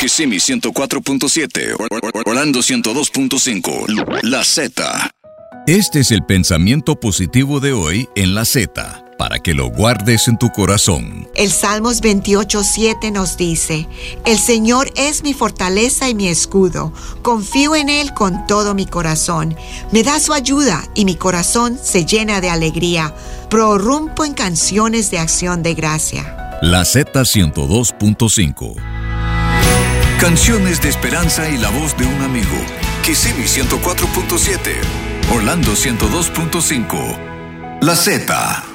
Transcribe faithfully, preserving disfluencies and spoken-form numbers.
Kissimmee ciento cuatro punto siete, Orlando ciento dos punto cinco, La Z. Este es el pensamiento positivo de hoy en La Z, para que lo guardes en tu corazón. El Salmos veintiocho siete nos dice: el Señor es mi fortaleza y mi escudo. Confío en Él con todo mi corazón. Me da su ayuda y mi corazón se llena de alegría. Prorrumpo en canciones de acción de gracia. La Z ciento dos punto cinco. Canciones de esperanza y la voz de un amigo. Kissimmee ciento cuatro punto siete, Orlando ciento dos punto cinco, La Z.